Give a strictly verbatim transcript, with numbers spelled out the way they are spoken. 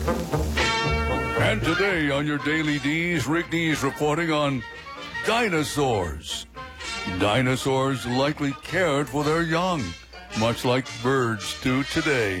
And today on your Daily D's, Rick D's reporting on dinosaurs. Dinosaurs likely cared for their young, much like birds do today.